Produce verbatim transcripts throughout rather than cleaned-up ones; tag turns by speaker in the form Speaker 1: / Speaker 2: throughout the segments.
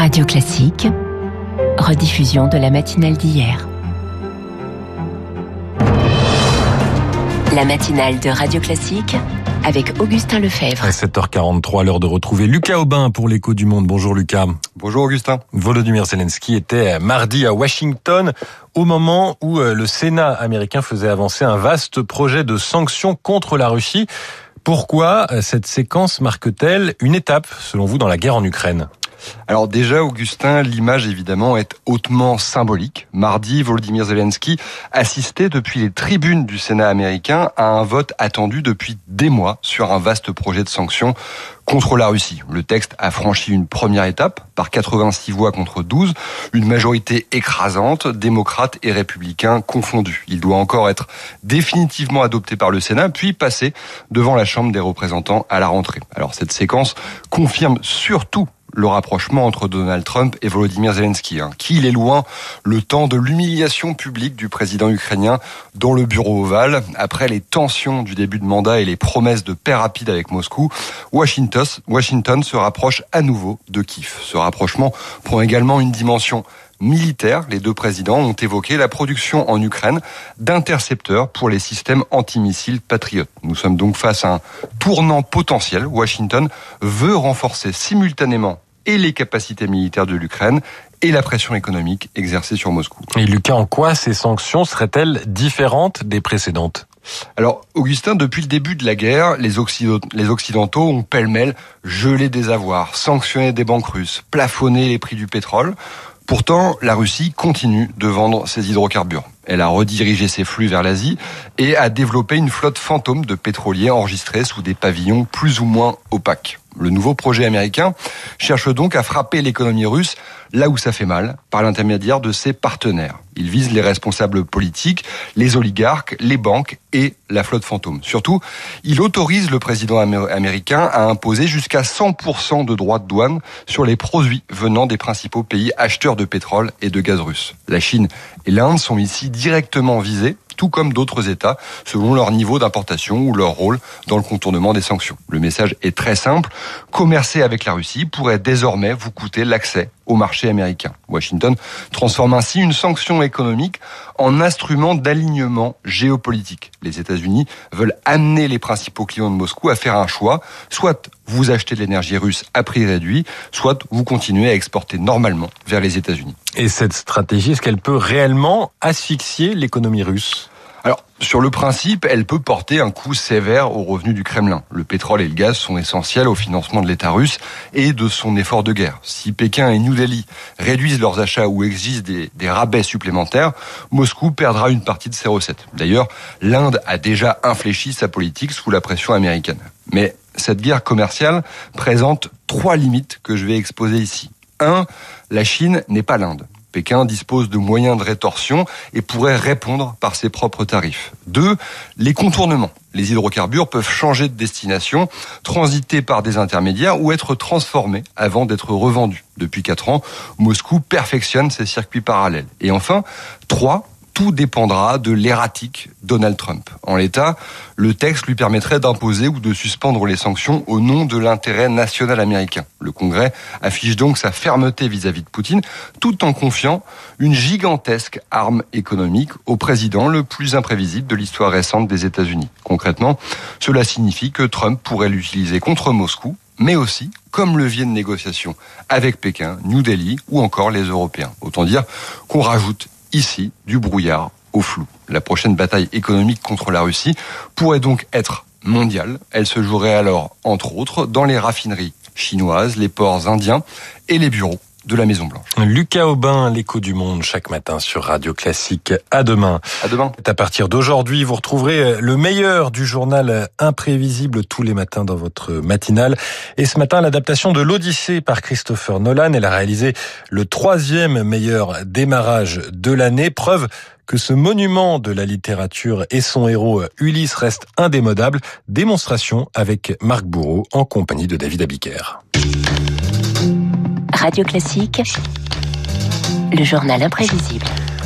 Speaker 1: Radio Classique, rediffusion de la matinale d'hier. La matinale de Radio Classique avec Augustin Lefebvre.
Speaker 2: À sept heures quarante-trois, l'heure de retrouver Lucas Aubin pour l'Écho du Monde. Bonjour Lucas.
Speaker 3: Bonjour Augustin.
Speaker 2: Volodymyr Zelensky était mardi à Washington au moment où le Sénat américain faisait avancer un vaste projet de sanctions contre la Russie. Pourquoi cette séquence marque-t-elle une étape, selon vous, dans la guerre en Ukraine ?
Speaker 3: Alors déjà, Augustin, l'image évidemment est hautement symbolique. Mardi, Volodymyr Zelensky assistait depuis les tribunes du Sénat américain à un vote attendu depuis des mois sur un vaste projet de sanctions contre la Russie. Le texte a franchi une première étape par quatre-vingt-six voix contre douze, une majorité écrasante, démocrates et républicains confondus. Il doit encore être définitivement adopté par le Sénat, puis passer devant la Chambre des représentants à la rentrée. Alors cette séquence confirme surtout le rapprochement entre Donald Trump et Volodymyr Zelensky, hein, qui il est loin le temps de l'humiliation publique du président ukrainien dans le bureau ovale. Après les tensions du début de mandat et les promesses de paix rapide avec Moscou, Washington, Washington se rapproche à nouveau de Kiev. Ce rapprochement prend également une dimension militaire. Les deux présidents ont évoqué la production en Ukraine d'intercepteurs pour les systèmes antimissiles Patriot. Nous sommes donc face à un tournant potentiel. Washington veut renforcer simultanément et les capacités militaires de l'Ukraine et la pression économique exercée sur Moscou.
Speaker 2: Et Lucas, en quoi ces sanctions seraient-elles différentes des précédentes ?
Speaker 3: Alors, Augustin, depuis le début de la guerre, les Occidentaux ont pêle-mêle gelé des avoirs, sanctionné des banques russes, plafonné les prix du pétrole. Pourtant, la Russie continue de vendre ses hydrocarbures. Elle a redirigé ses flux vers l'Asie et a développé une flotte fantôme de pétroliers enregistrés sous des pavillons plus ou moins opaques. Le nouveau projet américain cherche donc à frapper l'économie russe là où ça fait mal, par l'intermédiaire de ses partenaires. Il vise les responsables politiques, les oligarques, les banques et la flotte fantôme. Surtout, il autorise le président américain à imposer jusqu'à cent pour cent de droits de douane sur les produits venant des principaux pays acheteurs de pétrole et de gaz russe. La Chine et l'Inde sont ici directement visés, tout comme d'autres États, selon leur niveau d'importation ou leur rôle dans le contournement des sanctions. Le message est très simple. Commercer avec la Russie pourrait désormais vous coûter l'accès au marché américain. Washington transforme ainsi une sanction économique en instrument d'alignement géopolitique. Les États-Unis veulent amener les principaux clients de Moscou à faire un choix. Soit vous achetez de l'énergie russe à prix réduit, soit vous continuez à exporter normalement vers les États-Unis.
Speaker 2: Et cette stratégie, est-ce qu'elle peut réellement asphyxier l'économie russe ?
Speaker 3: Alors, sur le principe, elle peut porter un coup sévère aux revenus du Kremlin. Le pétrole et le gaz sont essentiels au financement de l'État russe et de son effort de guerre. Si Pékin et New Delhi réduisent leurs achats ou exigent des, des rabais supplémentaires, Moscou perdra une partie de ses recettes. D'ailleurs, l'Inde a déjà infléchi sa politique sous la pression américaine. Mais cette guerre commerciale présente trois limites que je vais exposer ici. Un, la Chine n'est pas l'Inde. Pékin dispose de moyens de rétorsion et pourrait répondre par ses propres tarifs. Deux, les contournements. Les hydrocarbures peuvent changer de destination, transiter par des intermédiaires ou être transformés avant d'être revendus. Depuis quatre ans, Moscou perfectionne ses circuits parallèles. Et enfin, trois, tout dépendra de l'erratique Donald Trump. En l'état, le texte lui permettrait d'imposer ou de suspendre les sanctions au nom de l'intérêt national américain. Le Congrès affiche donc sa fermeté vis-à-vis de Poutine, tout en confiant une gigantesque arme économique au président le plus imprévisible de l'histoire récente des États-Unis. Concrètement, cela signifie que Trump pourrait l'utiliser contre Moscou, mais aussi comme levier de négociation avec Pékin, New Delhi ou encore les Européens. Autant dire qu'on rajoute ici du brouillard au flou. La prochaine bataille économique contre la Russie pourrait donc être mondiale. Elle se jouerait alors, entre autres, dans les raffineries chinoises, les ports indiens et les bureaux de la Maison-Blanche.
Speaker 2: Lucas Aubin, l'Écho du Monde, chaque matin sur Radio Classique. À demain.
Speaker 3: À demain.
Speaker 2: À partir d'aujourd'hui, vous retrouverez le meilleur du journal imprévisible tous les matins dans votre matinale. Et ce matin, l'adaptation de l'Odyssée par Christopher Nolan. Elle a réalisé le troisième meilleur démarrage de l'année. Preuve que ce monument de la littérature et son héros Ulysse restent indémodables. Démonstration avec Marc Bourreau en compagnie de David Abiker.
Speaker 1: Radio Classique, le journal imprévisible.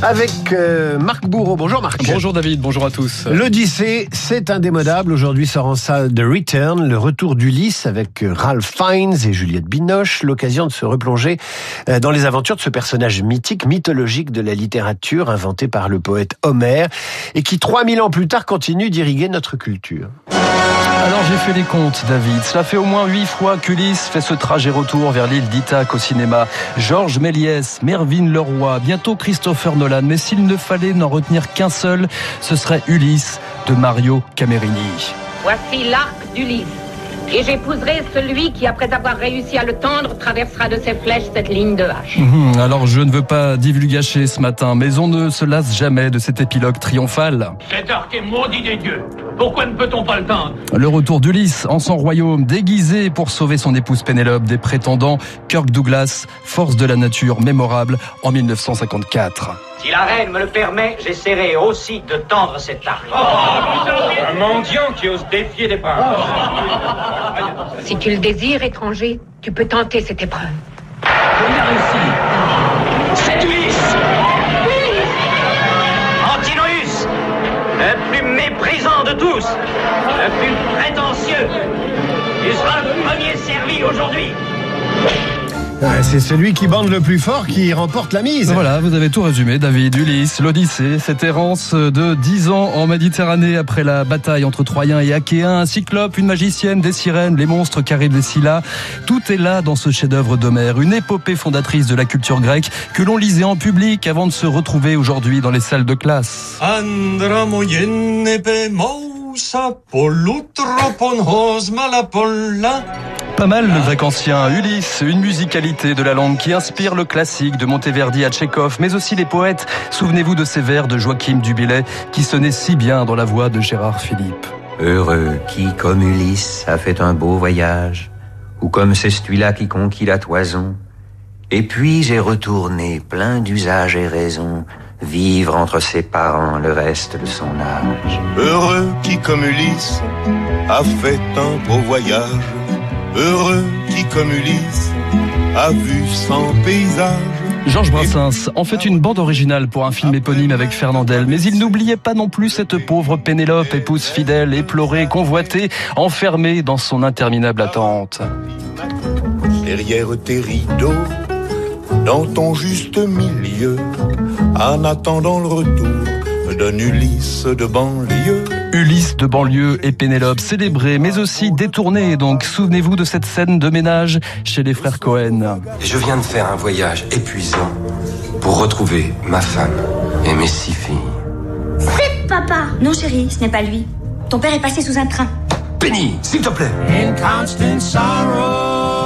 Speaker 4: Avec euh, Marc Bourreau. Bonjour Marc.
Speaker 5: Bonjour David, bonjour à tous.
Speaker 4: L'Odyssée, c'est indémodable. Aujourd'hui sort en salle The Return, le retour d'Ulysse avec Ralph Fiennes et Juliette Binoche. L'occasion de se replonger dans les aventures de ce personnage mythique, mythologique de la littérature, inventé par le poète Homère, et qui trois mille ans plus tard continue d'irriguer notre culture.
Speaker 5: Alors j'ai fait les comptes, David. Cela fait au moins huit fois qu'Ulysse fait ce trajet retour vers l'île d'Ithaque au cinéma. Georges Méliès, Mervyn Leroy, bientôt Christopher Nolan. Mais s'il ne fallait n'en retenir qu'un seul, ce serait Ulysse de Mario Camerini.
Speaker 6: Voici l'arc d'Ulysse. Et j'épouserai celui qui, après avoir réussi à le tendre, traversera de ses flèches cette ligne de hache.
Speaker 5: Mmh, alors je ne veux pas divulgacher ce matin, mais on ne se lasse jamais de cet épilogue triomphal.
Speaker 7: Cet arc est maudit des dieux. Pourquoi ne peut-on pas le tendre ?
Speaker 5: Le retour d'Ulysse en son royaume, déguisé pour sauver son épouse Pénélope des prétendants Kirk Douglas, force de la nature mémorable en dix-neuf cent cinquante-quatre.
Speaker 7: Si la reine me le permet, j'essaierai aussi de tendre cet arc. Oh, un mendiant qui ose défier des princes.
Speaker 6: Si tu le désires, étranger, tu peux tenter cette épreuve.
Speaker 7: Il a réussi. C'est Ulysse. Antinous, le plus méprisant de tous, le plus prétentieux. Il sera le premier servi aujourd'hui.
Speaker 4: C'est celui qui bande le plus fort qui remporte la mise.
Speaker 5: Voilà, vous avez tout résumé, David. Ulysse, l'Odyssée, cette errance de dix ans en Méditerranée après la bataille entre Troyens et Achéens, un cyclope, une magicienne, des sirènes, les monstres carrés des Scylla. Tout est là dans ce chef-d'œuvre d'Homère, une épopée fondatrice de la culture grecque que l'on lisait en public avant de se retrouver aujourd'hui dans les salles de classe. Pas mal le grec ancien. Ulysse, une musicalité de la langue qui inspire le classique de Monteverdi à Tchekhov, mais aussi les poètes. Souvenez-vous de ces vers de Joachim Dubillet qui sonnaient si bien dans la voix de Gérard Philippe.
Speaker 8: Heureux qui, comme Ulysse, a fait un beau voyage, ou comme Cestuila qui conquit la toison. Et puis j'ai retourné, plein d'usage et raison, vivre entre ses parents le reste de son âge.
Speaker 9: Heureux qui, comme Ulysse, a fait un beau voyage. Heureux qui, comme Ulysse, a vu cent paysages.
Speaker 5: Georges Brassens en fait une bande originale pour un film éponyme avec Fernandel, mais il n'oubliait pas non plus cette pauvre Pénélope, épouse fidèle, éplorée, convoitée, enfermée dans son interminable attente.
Speaker 9: Derrière tes rideaux, dans ton juste milieu, en attendant le retour d'un Ulysse de banlieue.
Speaker 5: Ulysse de banlieue et Pénélope célébrés, mais aussi détournés. Donc, souvenez-vous de cette scène de ménage chez les frères Cohen.
Speaker 10: Je viens de faire un voyage épuisant pour retrouver ma femme et mes six filles.
Speaker 11: C'est papa. Non, chérie, ce n'est pas lui. Ton père est passé sous un train.
Speaker 10: Penny, s'il te plaît. In constant sorrow.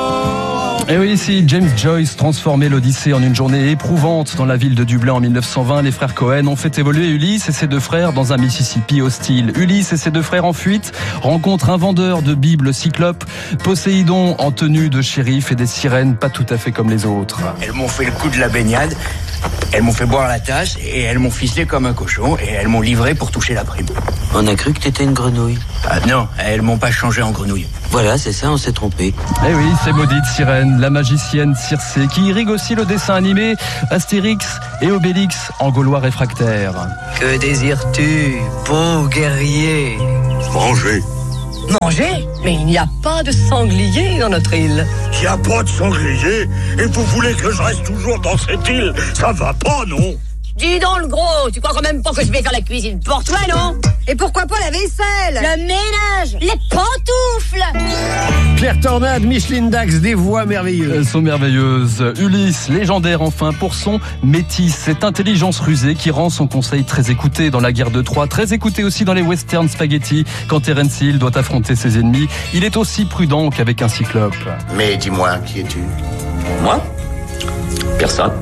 Speaker 5: Et oui, si James Joyce transformait l'Odyssée en une journée éprouvante dans la ville de Dublin en dix-neuf cent vingt, les frères Cohen ont fait évoluer Ulysse et ses deux frères dans un Mississippi hostile. Ulysse et ses deux frères en fuite rencontrent un vendeur de bibles cyclope, Poséidon en tenue de shérif et des sirènes pas tout à fait comme les autres.
Speaker 12: Elles m'ont fait le coup de la baignade, elles m'ont fait boire la tasse et elles m'ont ficelé comme un cochon et elles m'ont livré pour toucher la prime.
Speaker 13: On a cru que t'étais une grenouille.
Speaker 12: Ah non, elles m'ont pas changé en grenouille.
Speaker 13: Voilà, c'est ça, on s'est trompé.
Speaker 5: Eh oui, c'est maudite sirène, la magicienne Circé, qui irrigue aussi le dessin animé Astérix et Obélix en gaulois réfractaire.
Speaker 13: Que désires-tu, beau guerrier?
Speaker 9: Manger.
Speaker 14: Manger? Mais il n'y a pas de sanglier dans notre île.
Speaker 9: Il n'y a pas de sanglier? Et vous voulez que je reste toujours dans cette île? Ça va pas, non?
Speaker 14: Dis donc le gros, tu crois quand même pas que je vais faire la cuisine pour toi, non? Et pourquoi pas la vaisselle?
Speaker 11: Le ménage, les pantoufles.
Speaker 4: Pierre Tornade, Micheline Dax, des voix merveilleuses.
Speaker 5: Elles sont merveilleuses. Ulysse, légendaire enfin pour son métis, cette intelligence rusée qui rend son conseil très écouté dans la guerre de Troie, très écouté aussi dans les westerns spaghetti. Quand Terence Hill doit affronter ses ennemis, il est aussi prudent qu'avec un cyclope.
Speaker 9: Mais dis-moi, qui es-tu?
Speaker 13: Moi? Personne.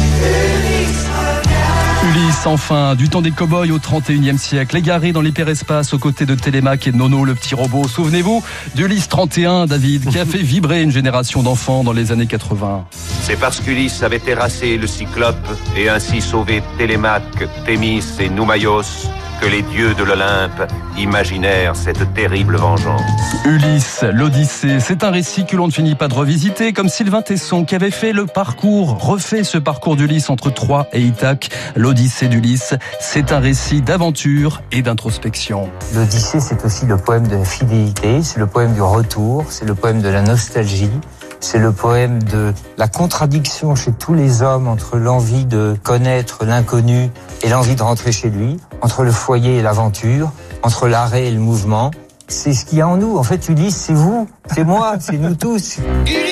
Speaker 5: Ulysse, enfin, du temps des cow-boys au trente et unième siècle, égaré dans l'hyperespace aux côtés de Télémaque et de Nono, le petit robot. Souvenez-vous d'Ulysse trente et un, David, qui a fait vibrer une génération d'enfants dans les années quatre-vingts.
Speaker 15: C'est parce qu'Ulysse avait terrassé le Cyclope et ainsi sauvé Télémaque, Thémis et Noumaios que les dieux de l'Olympe imaginèrent cette terrible vengeance.
Speaker 5: Ulysse, l'Odyssée, c'est un récit que l'on ne finit pas de revisiter, comme Sylvain Tesson qui avait fait le parcours, refait ce parcours d'Ulysse entre Troie et Ithaque. L'Odyssée d'Ulysse, c'est un récit d'aventure et d'introspection.
Speaker 16: L'Odyssée, c'est aussi le poème de la fidélité, c'est le poème du retour, c'est le poème de la nostalgie. C'est le poème de la contradiction chez tous les hommes entre l'envie de connaître l'inconnu et l'envie de rentrer chez lui, entre le foyer et l'aventure, entre l'arrêt et le mouvement. C'est ce qu'il y a en nous. En fait, Ulysse, c'est vous, c'est moi, c'est nous tous.